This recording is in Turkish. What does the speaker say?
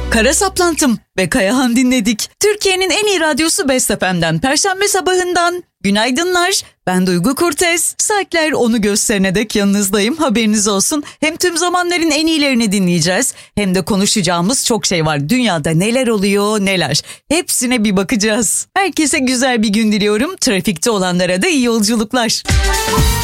Kara Saplantım ve Kayahan dinledik. Türkiye'nin en iyi radyosu Best FM'den Perşembe sabahından. Günaydınlar, ben Duygu Kurtez. Saatler onu gösterene dek yanınızdayım, haberiniz olsun. Hem tüm zamanların en iyilerini dinleyeceğiz, hem de konuşacağımız çok şey var. Dünyada neler oluyor, neler. Hepsine bir bakacağız. Herkese güzel bir gün diliyorum. Trafikte olanlara da iyi yolculuklar.